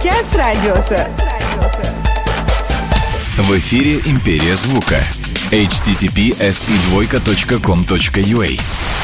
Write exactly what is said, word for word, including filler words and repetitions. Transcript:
Podcast радиосы. В эфире «Империя звука». эйч ти ти пи эс и двойка точка ком точка ю а.